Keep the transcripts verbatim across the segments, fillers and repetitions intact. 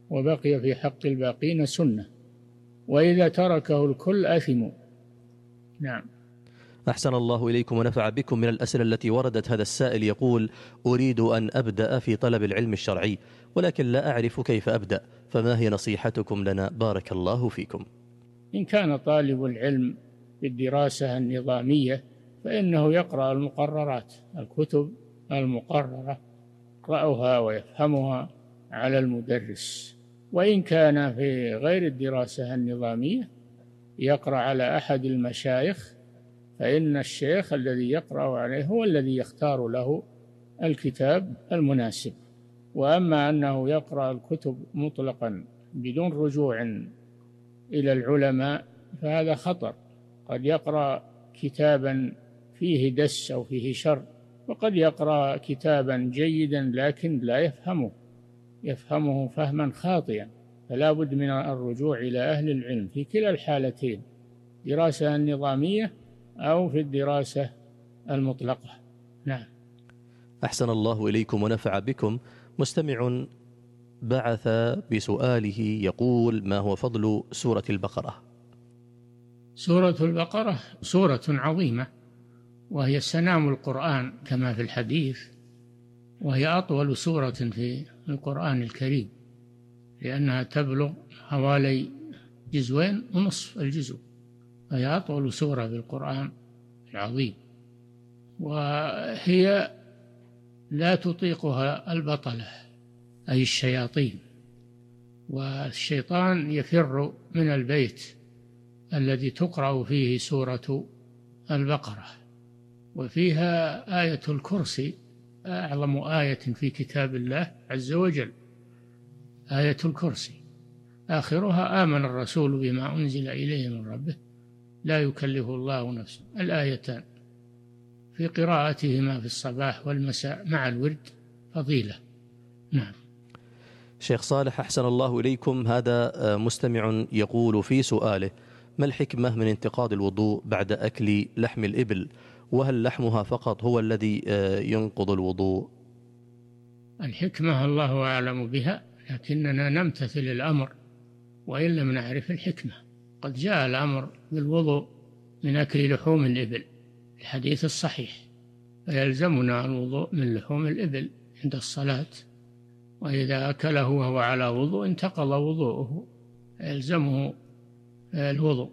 وبقي في حق الباقين سنة، وإذا تركه الكل أثموا. نعم. أحسن الله إليكم ونفع بكم. من الأسئلة التي وردت هذا السائل يقول: أريد أن أبدأ في طلب العلم الشرعي ولكن لا أعرف كيف أبدأ، فما هي نصيحتكم لنا بارك الله فيكم؟ إن كان طالب العلم بالدراسة النظامية فإنه يقرأ المقررات، الكتب المقررة يقرأها ويفهمها على المدرس. وإن كان في غير الدراسة النظامية يقرأ على أحد المشايخ، فإن الشيخ الذي يقرأ عليه هو الذي يختار له الكتاب المناسب. وأما أنه يقرأ الكتب مطلقا بدون رجوع إلى العلماء فهذا خطر. قد يقرأ كتابا فيه دس أو فيه شر، وقد يقرأ كتابا جيدا لكن لا يفهمه يفهمه فهما خاطئا. فلا بد من الرجوع إلى أهل العلم في كلا الحالتين، دراسة النظامية أو في الدراسة المطلقة. نعم. أحسن الله إليكم ونفع بكم. مستمع بعث بسؤاله يقول: ما هو فضل سورة البقرة؟ سورة البقرة سورة عظيمة، وهي سنام القرآن كما في الحديث، وهي أطول سورة في القرآن الكريم، لأنها تبلغ حوالي جزوين ونصف الجزء، وهي أطول سورة في القرآن العظيم. وهي لا تطيقها البطلة أي الشياطين، والشيطان يفر من البيت الذي تقرأ فيه سورة البقرة. وفيها آية الكرسي، أعظم آية في كتاب الله عز وجل، آية الكرسي، آخرها: آمن الرسول بما أنزل إليه من ربه لا يكلف الله نفسا. الآيتان في قراءتهما في الصباح والمساء مع الورد فضيلة. نعم. شيخ صالح أحسن الله إليكم، هذا مستمع يقول في سؤاله: ما الحكمة من انتقاد الوضوء بعد أكل لحم الإبل؟ وهل لحمها فقط هو الذي ينقض الوضوء؟ الحكمة الله أعلم بها، لكننا نمتثل الأمر وإن لم نعرف الحكمة. قد جاء الأمر بالوضوء من أكل لحوم الإبل، الحديث الصحيح، فيلزمنا الوضوء من لحوم الإبل عند الصلاة، وإذا أكله وهو على وضوء انتقض وضوءه، يلزمه الوضوء.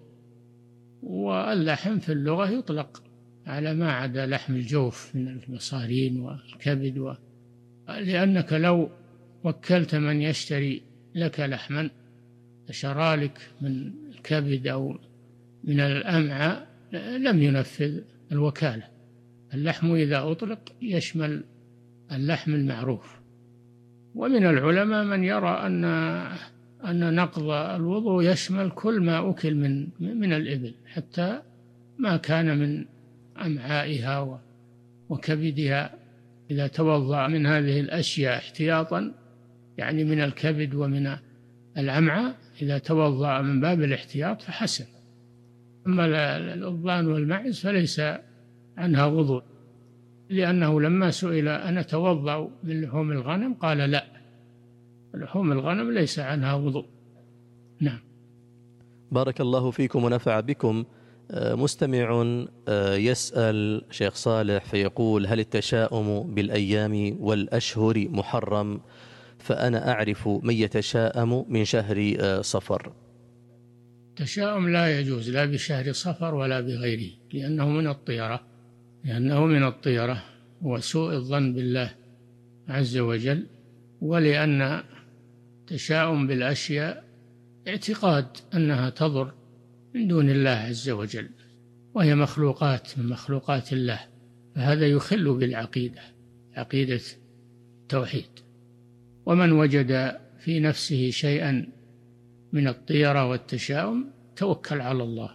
واللحم في اللغة يطلق على ما عدا لحم الجوف من المصارين والكبد و... لأنك لو وكلت من يشتري لك لحما شرى لك من الكبد أو من الأمعاء لم ينفذ الوكالة. اللحم إذا أطلق يشمل اللحم المعروف. ومن العلماء من يرى أن أن نقض الوضوء يشمل كل ما أكل من من الإبل، حتى ما كان من أمعائها وكبدها. إذا توضأ من هذه الأشياء احتياطا، يعني من الكبد ومن الأمعاء، إذا توضأ من باب الاحتياط فحسن. أما الأضبان والمعز فليس عنها وضوء، لأنه لما سئل أنا توضأ من لحوم الغنم قال لا، لحوم الغنم ليس عنها وضوء. نعم. بارك الله فيكم ونفع بكم. مستمع يسأل شيخ صالح فيقول: هل التشاؤم بالأيام والأشهر محرم؟ فأنا أعرف من يتشاءم من شهر صفر. التشاؤم لا يجوز لا بشهر صفر ولا بغيره، لأنه من الطيرة لأنه من الطيرة وسوء الظن بالله عز وجل. ولأن التشاؤم بالأشياء اعتقاد أنها تضر من دون الله عز وجل، وهي مخلوقات من مخلوقات الله، فهذا يخل بالعقيدة، عقيدة التوحيد. ومن وجد في نفسه شيئا من الطيرة والتشاؤم توكل على الله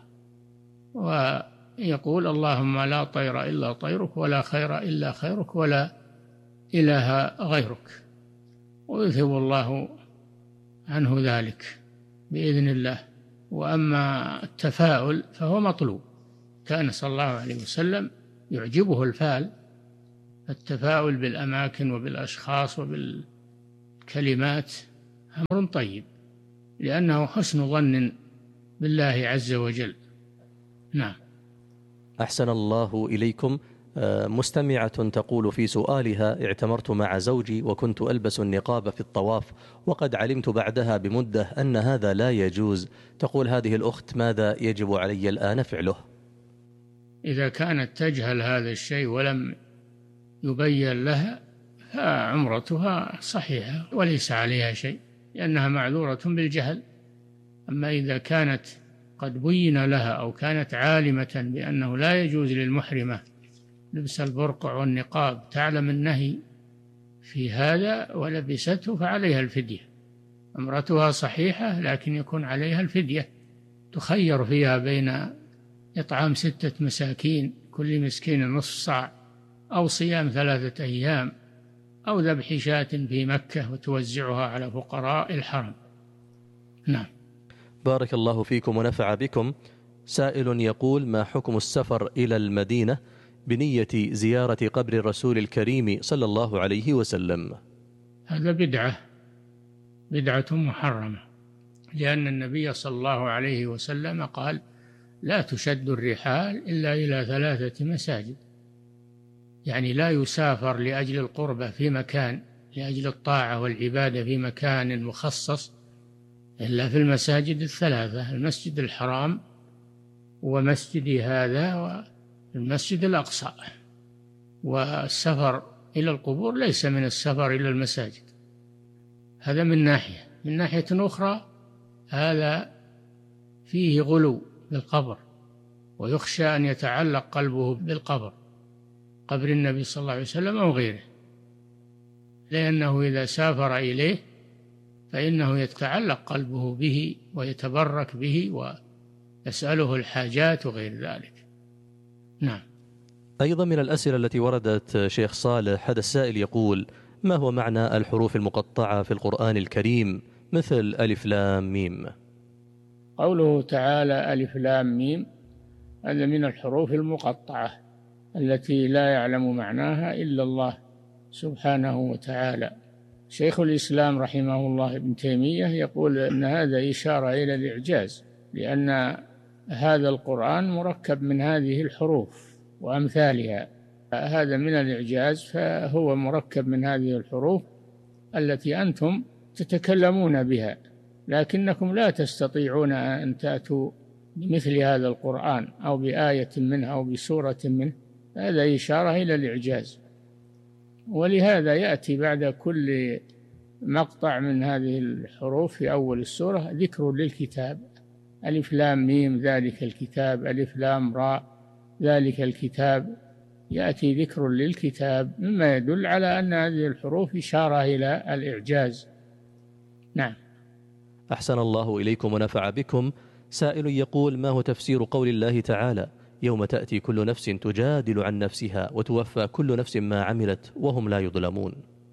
ويقول: اللهم لا طير إلا طيرك ولا خير إلا خيرك ولا إله غيرك، ويذهب الله عنه ذلك بإذن الله. وأما التفاؤل فهو مطلوب، كان صلى الله عليه وسلم يعجبه الفال، التفاؤل بالأماكن وبالأشخاص وبالكلمات أمر طيب، لأنه حسن ظن بالله عز وجل. نعم. أحسن الله إليكم. مستمعة تقول في سؤالها: اعتمرت مع زوجي وكنت ألبس النقاب في الطواف، وقد علمت بعدها بمدة أن هذا لا يجوز. تقول هذه الأخت: ماذا يجب علي الآن فعله؟ إذا كانت تجهل هذا الشيء ولم يبين لها فعمرتها صحيحة وليس عليها شيء، لأنها معذورة بالجهل. أما إذا كانت قد بين لها أو كانت عالمة بأنه لا يجوز للمحرمة لبس البرقع والنقاب، تعلم النهي في هذا ولبسته، فعليها الفدية. عمرتها صحيحة لكن يكون عليها الفدية، تخير فيها بين إطعام ستة مساكين كل مسكين نصف صاع، أو صيام ثلاثة أيام، أو ذبح شاة في مكة وتوزعها على فقراء الحرم. نعم. بارك الله فيكم ونفع بكم. سائل يقول: ما حكم السفر إلى المدينة بنية زيارة قبر الرسول الكريم صلى الله عليه وسلم؟ هذا بدعة بدعة محرمة، لأن النبي صلى الله عليه وسلم قال: لا تشد الرحال إلا إلى ثلاثة مساجد. يعني لا يسافر لأجل القربة في مكان، لأجل الطاعة والعبادة في مكان مخصص، إلا في المساجد الثلاثة: المسجد الحرام ومسجدي هذا والمسجد الأقصى. والسفر إلى القبور ليس من السفر إلى المساجد. هذا من ناحية. من ناحية أخرى هذا فيه غلو بالقبر، ويخشى أن يتعلق قلبه بالقبر، قبر النبي صلى الله عليه وسلم أو غيره، لأنه إذا سافر إليه فإنه يتعلق قلبه به ويتبرك به ويسأله الحاجات وغير ذلك. نعم. أيضا من الأسئلة التي وردت شيخ صالح، هذا السائل يقول: ما هو معنى الحروف المقطعة في القرآن الكريم مثل ألف لام ميم؟ قوله تعالى ألف لام ميم هذا من الحروف المقطعة التي لا يعلم معناها إلا الله سبحانه وتعالى. شيخ الإسلام رحمه الله ابن تيمية يقول أن هذا إشارة إلى الإعجاز، لأن هذا القرآن مركب من هذه الحروف وأمثالها، هذا من الإعجاز، فهو مركب من هذه الحروف التي أنتم تتكلمون بها، لكنكم لا تستطيعون أن تأتوا بمثل هذا القرآن أو بآية منه أو بسورة منه. هذا إشارة إلى الإعجاز، ولهذا يأتي بعد كل مقطع من هذه الحروف في أول السورة ذكر للكتاب: ألف لام ميم ذلك الكتاب، ألف لام راء ذلك الكتاب، يأتي ذكر للكتاب، مما يدل على أن هذه الحروف إشارة إلى الإعجاز. نعم. أحسن الله إليكم ونفع بكم. سائل يقول: ما هو تفسير قول الله تعالى: يوم تأتي كل نفس تجادل عن نفسها وتوفى كل نفس ما عملت وهم لا يظلمون؟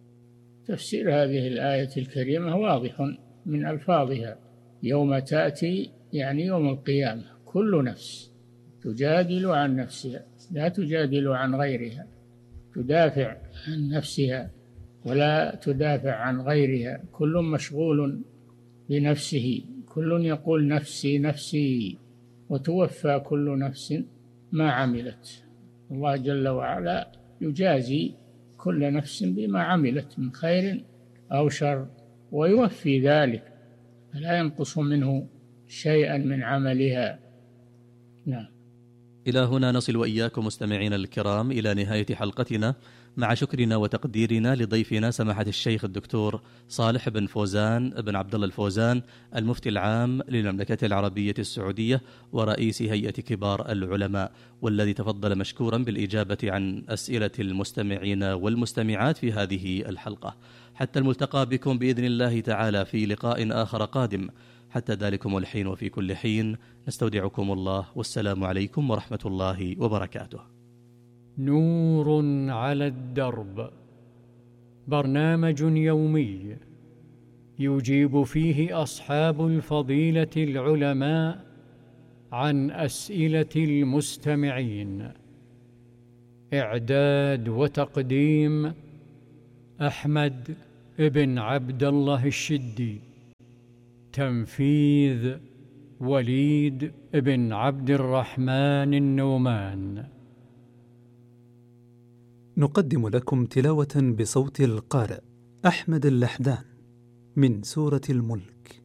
تفسير هذه الآية الكريمة واضح من ألفاظها: يوم تأتي يعني يوم القيامة، كل نفس تجادل عن نفسها، لا تجادل عن غيرها، تدافع عن نفسها ولا تدافع عن غيرها، كل مشغول بنفسه، كل يقول نفسي نفسي، وتوفى كل نفس ما عملت. الله جل وعلا يجازي كل نفس بما عملت من خير أو شر ويوفي ذلك، فلا ينقص منه شيئا من عملها. نعم. إلى هنا نصل وإياكم مستمعينا الكرام إلى نهاية حلقتنا، مع شكرنا وتقديرنا لضيفنا سماحة الشيخ الدكتور صالح بن فوزان بن عبد الله الفوزان، المفتي العام للمملكة العربية السعودية ورئيس هيئة كبار العلماء، والذي تفضل مشكورا بالإجابة عن أسئلة المستمعين والمستمعات في هذه الحلقة. حتى الملتقى بكم بإذن الله تعالى في لقاء آخر قادم. حتى ذلكم الحين وفي كل حين نستودعكم الله، والسلام عليكم ورحمة الله وبركاته. نور على الدرب، برنامج يومي يجيب فيه أصحاب الفضيلة العلماء عن أسئلة المستمعين. إعداد وتقديم أحمد بن عبد الله الشدي. تنفيذ وليد بن عبد الرحمن النومان. نقدم لكم تلاوة بصوت القارئ أحمد اللحدان من سورة الملك.